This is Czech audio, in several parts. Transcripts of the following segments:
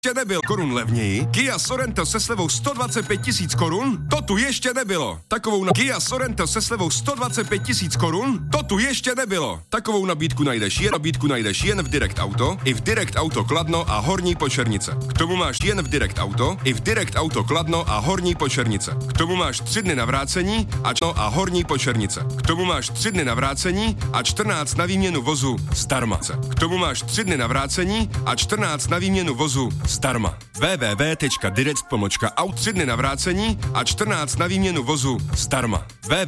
ještě nebylo korun levněji. Kia Sorento se slevou 125 000 korun? To tu ještě nebylo. Takovou Kia Sorento se slevou 125 000 korun? To tu ještě nebylo. Takovou nabídku najdeš jen v Direct Auto, i v Direct Auto Kladno a Horní Počernice. K tomu máš jen v Direct Auto, i v Direct Auto Kladno a Horní Počernice. K tomu máš 3 dny na vrácení a Horní Počernice. K tomu máš 3 dny na vrácení a 14 na výměnu vozu zdarma. K tomu máš 3 dny na vrácení a 14 na výměnu vozu zdarma. www.direct.aut 3 dny na vrácení a 14 na výměnu vozu zdarma.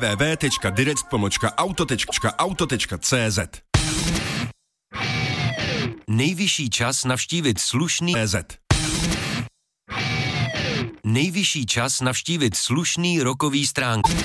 www.direct.auto.cz. Nejvyšší čas navštívit slušný Nejvyšší čas navštívit slušný rockový stránky.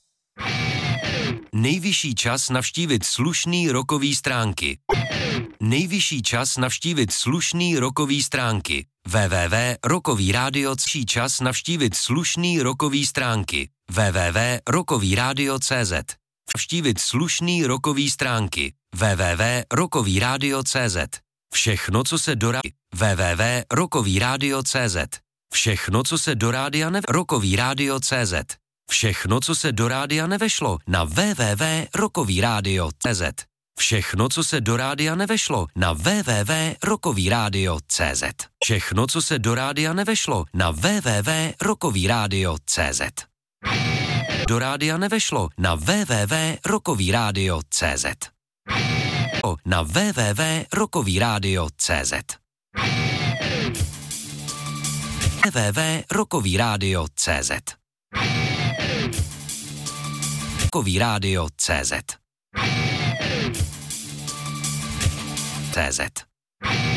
Nejvyšší čas navštívit slušný rockový stránky. Nejvyšší čas navštívit slušný rockový stránky. www.rockovyradio.cz. Čas navštívit slušný rockový stránky. www.rockovyradio.cz. Navštívit slušný rockový stránky. www.rockovyradio.cz. Všechno, co se do www.rockovyradio.cz. Všechno, co se do rádia Rockovyradio.cz. Všechno, co se do rádia nevešlo na www.rockovyradio.cz. Všechno, co se do rádia nevešlo na www.rockovyradio.cz. Všechno, co se do rádia nevešlo na www.rockovyradio.cz. Do rádia nevešlo na www.rockovyradio.cz. Na www.rockovyradio.cz. www.rockovyradio.cz. Rockovyradio.cz. CZ.